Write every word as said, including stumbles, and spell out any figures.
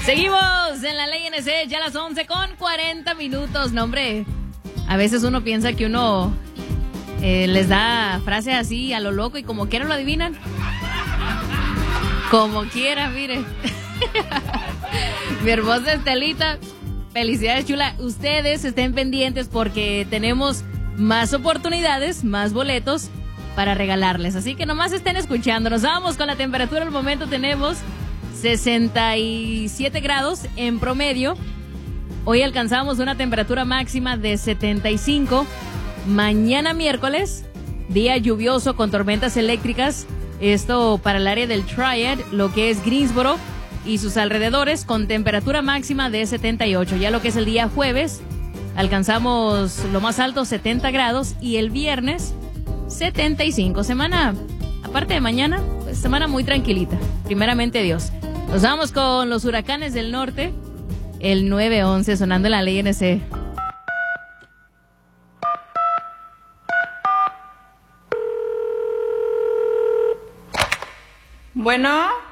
Seguimos en la ley N C, ya a las once con cuarenta minutos. No, hombre, a veces uno piensa que uno eh, les da frases así a lo loco y como quiera lo adivinan. Como quiera, mire. Mi hermosa Estelita, felicidades, chula. Ustedes estén pendientes porque tenemos más oportunidades, más boletos para regalarles. Así que nomás estén escuchando. Nos vamos con la temperatura. Al momento tenemos sesenta y siete grados en promedio. Hoy alcanzamos una temperatura máxima de setenta y cinco. Mañana miércoles, día lluvioso con tormentas eléctricas. Esto para el área del Triad, lo que es Greensboro y sus alrededores, con temperatura máxima de setenta y ocho. Ya lo que es el día jueves, alcanzamos lo más alto, setenta grados, y el viernes, setenta y cinco. Semana, aparte de mañana, pues semana muy tranquilita, primeramente Dios. Nos vamos con los huracanes del norte, el nueve once sonando en la ley N C. Bueno.